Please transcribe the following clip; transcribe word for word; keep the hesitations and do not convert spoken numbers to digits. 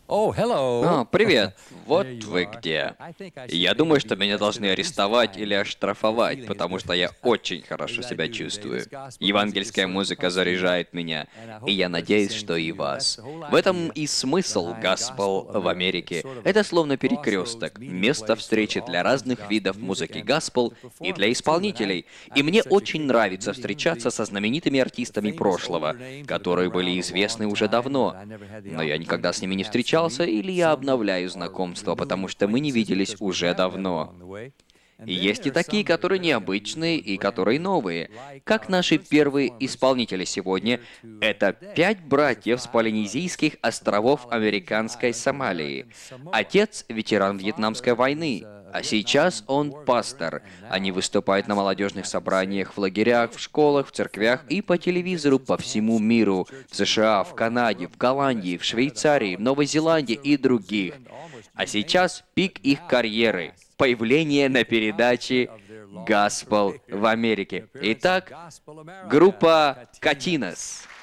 О, привет! Вот вы где. Я думаю, что меня должны арестовать или оштрафовать, потому что я очень хорошо себя чувствую. Евангельская музыка заряжает меня, и я надеюсь, что и вас. В этом и смысл Gospel в Америке. Это словно перекресток, место встречи для разных видов музыки Gospel и для исполнителей. И мне очень нравится встречаться со знаменитыми артистами прошлого, которые были известны уже давно. Но я никогда с ними не встречался, или я обновляю знакомство, потому что мы не виделись уже давно. И есть и такие, которые необычные и которые новые. Как наши первые исполнители сегодня, это пять братьев с Полинезийских островов американской Сомалии. Отец — ветеран Вьетнамской войны, а сейчас он пастор. Они выступают на молодежных собраниях, в лагерях, в школах, в церквях и по телевизору по всему миру. В США, в Канаде, в Голландии, в Швейцарии, в Новой Зеландии и других. А сейчас пик их карьеры. Появление на передаче Gospel в Америке. Итак, группа Катинос.